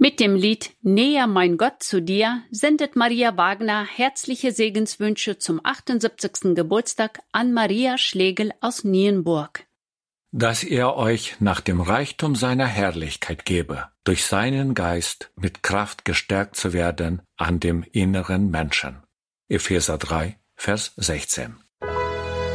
Mit dem Lied Näher mein Gott zu dir sendet Maria Wagner herzliche Segenswünsche zum 78. Geburtstag an Maria Schlegel aus Nienburg. Dass er euch nach dem Reichtum seiner Herrlichkeit gebe, durch seinen Geist mit Kraft gestärkt zu werden an dem inneren Menschen. Epheser 3, Vers 16.